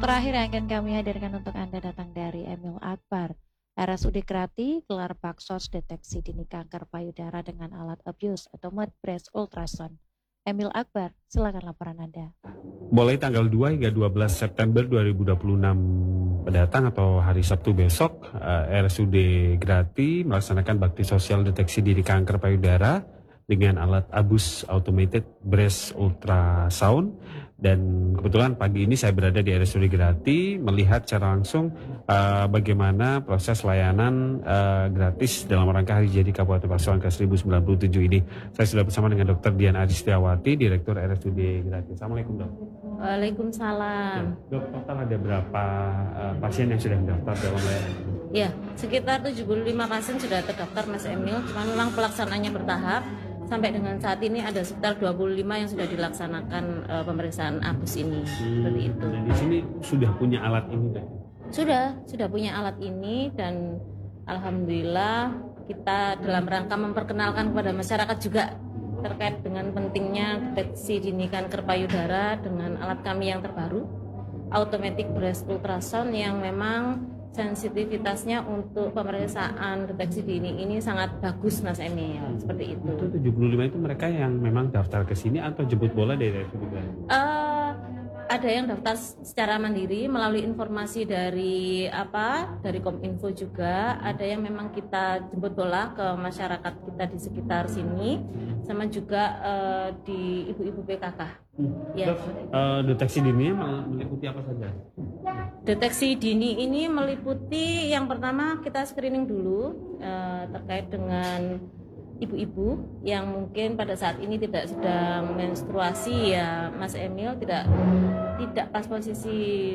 Terakhir yang akan kami hadirkan untuk Anda datang dari Emil Akbar. RSUD Grati gelar baksos deteksi dini kanker payudara dengan alat abuse automated breast ultrasound. Emil Akbar, silakan laporan Anda. Mulai tanggal 2 hingga 12 September 2026 mendatang atau hari Sabtu besok, RSUD Grati melaksanakan bakti sosial deteksi dini kanker payudara dengan alat abuse automated breast ultrasound. Dan kebetulan pagi ini saya berada di RSUD Grati melihat secara langsung bagaimana proses layanan gratis dalam rangka Hari Jadi Kabupaten Pasuruan ke-1097 ini. Saya sudah bersama dengan Dr. Dian Aristiawati, Direktur RSUD Grati. Assalamualaikum, Dok. Waalaikumsalam. Ya, Dok, total ada berapa pasien yang sudah mendaftar dalam layanan ini? Ya, sekitar 75 pasien sudah terdaftar, Mas Emil. Cuma memang pelaksanaannya bertahap. Sampai dengan saat ini ada sekitar 25 yang sudah dilaksanakan pemeriksaan abus ini. Seperti itu. Dan di sini sudah punya alat ini, Dok? Sudah punya alat ini dan alhamdulillah kita dalam rangka memperkenalkan kepada masyarakat juga terkait dengan pentingnya deteksi dini kanker payudara dengan alat kami yang terbaru, automatic breast ultrasound, yang memang sensitivitasnya untuk pemeriksaan deteksi dini ini sangat bagus, Mas Emil. Seperti itu. Itu 75 itu mereka yang memang daftar ke sini atau jemput bola dari RSUD Grati? Ada yang daftar secara mandiri melalui informasi dari Kominfo juga. Ada yang memang kita jemput bola ke masyarakat kita di sekitar sini, sama juga di ibu-ibu PKK. Ya. Deteksi dini meliputi apa saja? Deteksi dini ini meliputi yang pertama kita screening dulu terkait dengan ibu-ibu yang mungkin pada saat ini tidak sedang menstruasi, ya Mas Emil, tidak pas posisi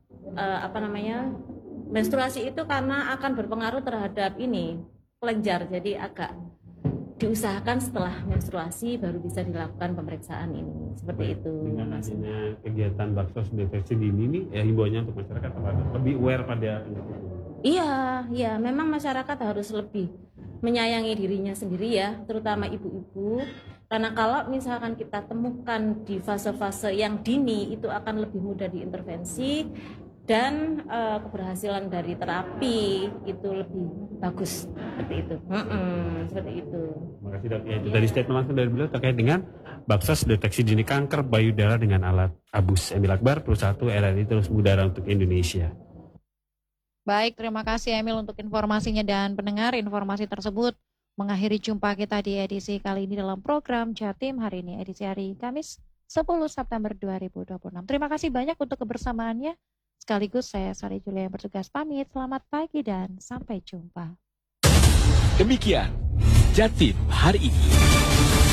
menstruasi itu, karena akan berpengaruh terhadap ini kelenjar, jadi agak diusahakan setelah menstruasi baru bisa dilakukan pemeriksaan ini, seperti itu. Dengan adanya kegiatan baksos deteksi dini ini, ya himbauannya untuk masyarakat lebih aware pada itu. Iya, memang masyarakat harus lebih menyayangi dirinya sendiri ya, terutama ibu-ibu. Karena kalau misalkan kita temukan di fase-fase yang dini, itu akan lebih mudah diintervensi dan keberhasilan dari terapi itu lebih bagus, seperti itu. Seperti itu. Terima kasih, Dok. Ya, itu tadi statement langsung dari beliau terkait dengan baksos deteksi dini kanker payudara dengan alat abus. Emil Akbar, Perusahaan RRI Terus Mudara untuk Indonesia. Baik, terima kasih Emil untuk informasinya, dan pendengar, informasi tersebut mengakhiri jumpa kita di edisi kali ini dalam program Jatim hari ini, edisi hari Kamis 10 September 2026. Terima kasih banyak untuk kebersamaannya. Sekaligus saya Sari Julia yang bertugas pamit. Selamat pagi dan sampai jumpa. Demikian Jatim hari ini.